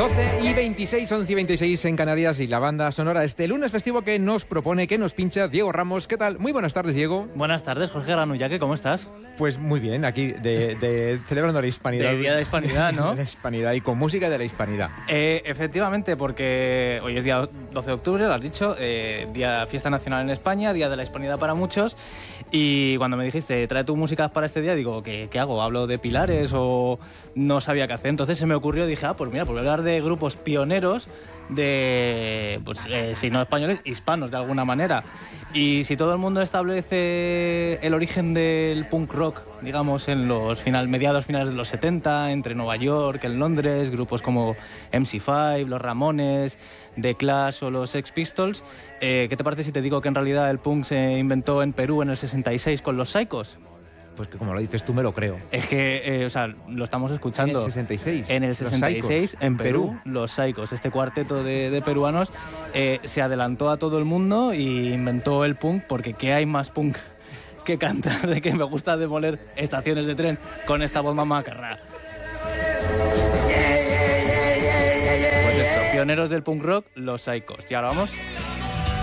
12:26, 11:26 en Canarias y la banda sonora este lunes festivo que nos propone, que nos pincha Diego Ramos. ¿Qué tal? Muy buenas tardes, Diego. Buenas tardes, Jorge Granullaque, ¿cómo estás? Pues muy bien, aquí celebrando la hispanidad. De Día de la Hispanidad, ¿no? De la hispanidad y con música de la hispanidad. Efectivamente, porque hoy es día 12 de octubre, lo has dicho, día fiesta nacional en España, Día de la Hispanidad para muchos. Y cuando me dijiste, trae tu música para este día, digo, ¿qué hago? ¿Hablo de pilares o no sabía qué hacer? Entonces se me ocurrió, dije, pues mira, pues voy a hablar de grupos pioneros de, pues si no españoles, hispanos de alguna manera. Y si todo el mundo establece el origen del punk rock, digamos, en los mediados finales de los 70, entre Nueva York, en Londres, grupos como MC5, Los Ramones, The Clash o los Sex Pistols, ¿qué te parece si te digo que en realidad el punk se inventó en Perú en el 66 con los Psychos? Pues que como lo dices tú me lo creo. Es que, lo estamos escuchando. En el 66. En el 66, en Perú, los Psychos, este cuarteto de peruanos, se adelantó a todo el mundo y inventó el punk, porque ¿qué hay más punk que cantar de que me gusta demoler estaciones de tren con esta voz mamacarra? Pues esto, pioneros del punk rock, los Psychos. Y ahora vamos